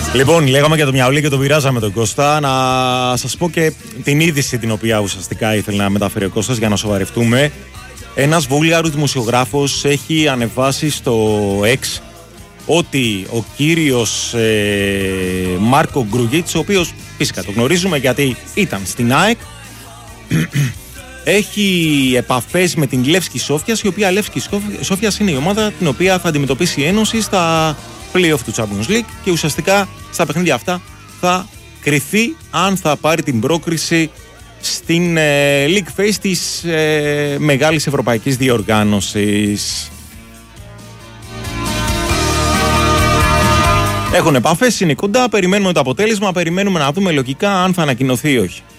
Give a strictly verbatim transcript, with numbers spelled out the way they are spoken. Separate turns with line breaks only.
Λοιπόν, λέγαμε για το Μιαούλι και το πειράζαμε τον Κώστα. Να σας πω και την είδηση την οποία ουσιαστικά ήθελε να μεταφέρει ο Κώστας για να σοβαρευτούμε. Ένας Βούλγαρος δημοσιογράφος έχει ανεβάσει στο X ότι ο κύριος ε, Μάρκο Γκρουγίτς, ο οποίος φυσικά το γνωρίζουμε γιατί ήταν στην ΑΕΚ, έχει επαφές με την Λεύσκη Σόφιας, η οποία Λεύσκη Σόφιας είναι η ομάδα την οποία θα αντιμετωπίσει η Ένωση στα play-off του Champions League και ουσιαστικά στα παιχνίδια αυτά θα κριθεί αν θα πάρει την πρόκριση στην ε, League Phase της ε, μεγάλης ευρωπαϊκής διοργάνωσης. Έχουν επαφές, είναι κοντά, περιμένουμε το αποτέλεσμα, περιμένουμε να δούμε λογικά αν θα ανακοινωθεί ή όχι.